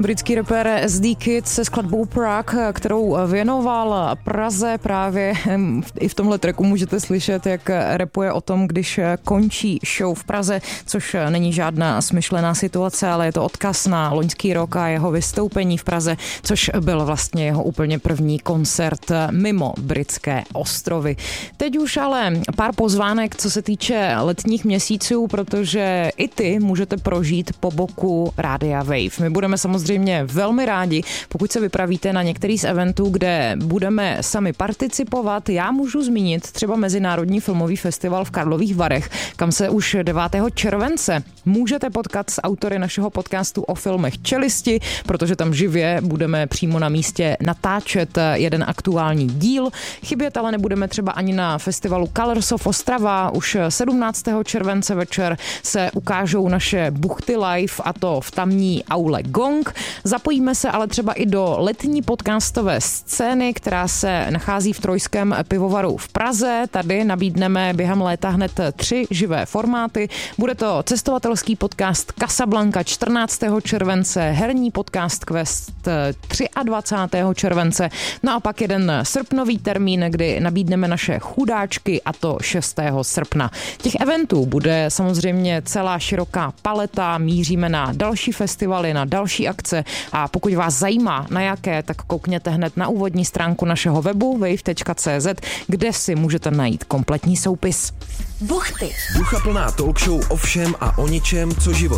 Britský rapper SD Kid se skladbou Prague, kterou věnoval Praze, právě i v tomhle tracku můžete slyšet, jak rapuje o tom, když končí show v Praze, což není žádná smyšlená situace, ale je to odkaz na loňský rok a jeho vystoupení v Praze, což byl vlastně jeho úplně první koncert mimo britské ostrovy. Teď už ale pár pozvánek, co se týče letních měsíců, protože i ty můžete prožít po boku Rádia Wave. My budeme samozřejmě velmi rádi, pokud se vypravíte na některý z eventů, kde budeme sami participovat. Já můžu zmínit třeba Mezinárodní filmový festival v Karlových Varech, kam se už 9. července můžete potkat s autory našeho podcastu o filmech Čelisti, protože tam živě budeme přímo na místě natáčet jeden aktuální díl. Chybět ale nebudeme třeba ani na festivalu Colors of Ostrava. Už 17. července večer se ukážou naše buchty live, a to v tamní aule Gong. Zapojíme se ale třeba i do letní podcastové scény, která se nachází v Trojském pivovaru v Praze. Tady nabídneme během léta hned 3 živé formáty. Bude to cestovatelský podcast Casablanca 14. července, herní podcast Quest 23. července, no a pak jeden srpnový termín, kdy nabídneme naše chudáčky, a to 6. srpna. Těch eventů bude samozřejmě celá široká paleta, míříme na další festivaly, na další akce, a pokud vás zajímá, na jaké, tak koukněte hned na úvodní stránku našeho webu wave.cz, kde si můžete najít kompletní soupis. Buchty. Duchaplná talk show o všem a o ničem, co život